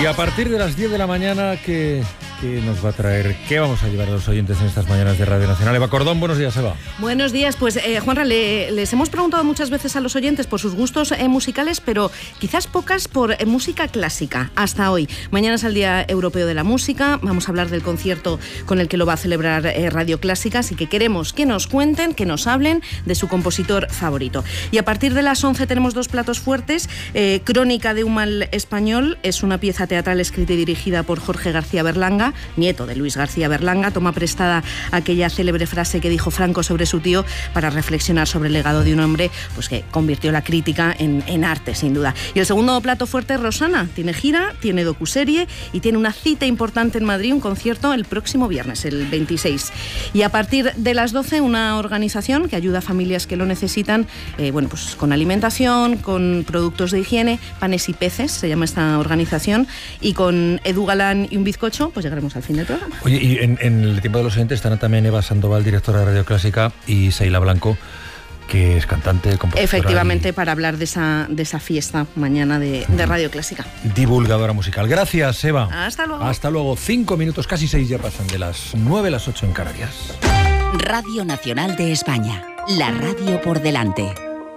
Y a partir de las 10 de la mañana, ¿qué nos va a traer? ¿Qué vamos a llevar a los oyentes en estas mañanas de Radio Nacional? Eva Cordón, buenos días, Eva. Buenos días. Pues, Juanra, les hemos preguntado muchas veces a los oyentes por sus gustos musicales, pero quizás pocas por música clásica hasta hoy. Mañana es el Día Europeo de la Música. Vamos a hablar del concierto con el que lo va a celebrar Radio Clásica, así que queremos que nos cuenten, que nos hablen de su compositor favorito. Y a partir de las 11 tenemos dos platos fuertes. Crónica de un mal español es una pieza teatral escrita y dirigida por Jorge García Berlanga, nieto de Luis García Berlanga. Toma prestada aquella célebre frase que dijo Franco sobre su tío para reflexionar sobre el legado de un hombre pues que convirtió la crítica en arte, sin duda. Y el segundo plato fuerte es Rosana. Tiene gira, tiene docuserie y tiene una cita importante en Madrid, un concierto el próximo viernes, el 26. Y a partir de las 12, una organización que ayuda a familias que lo necesitan, pues con alimentación, con productos de higiene, panes y peces, se llama esta organización, y con Edu Galán y un bizcocho, pues llegaremos al fin del programa. Oye, y en el tiempo de los oyentes estará también Eva Sandoval, directora de Radio Clásica, y Seila Blanco, que es cantante, compositora. Efectivamente, para hablar de esa fiesta mañana de Radio Clásica. Divulgadora musical. Gracias, Eva. Hasta luego. Hasta luego. 5 minutos, casi 6 ya pasan de las 9 a las 8 en Canarias. Radio Nacional de España. La radio por delante.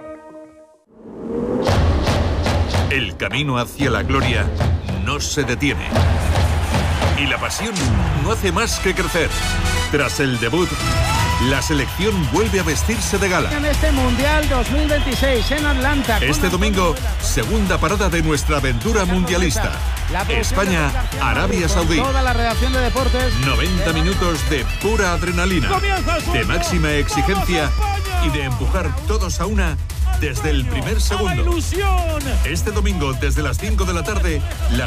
El camino hacia la gloria no se detiene. Y la pasión no hace más que crecer. Tras el debut, la selección vuelve a vestirse de gala. En este Mundial 2026 en Atlanta. Este domingo, segunda parada de nuestra aventura mundialista. España, Arabia Saudí. Toda la redacción de deportes. 90 minutos de pura adrenalina, de máxima exigencia y de empujar todos a una desde el primer segundo. Este domingo, desde las 5 de la tarde, la